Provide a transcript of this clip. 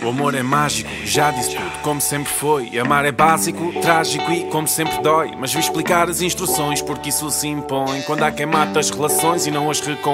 O amor é mágico, já disse tudo, como sempre foi. Amar é básico, trágico e como sempre dói. Mas vi explicar as instruções porque isso se impõe. Quando há quem mata as relações e não as recompõe.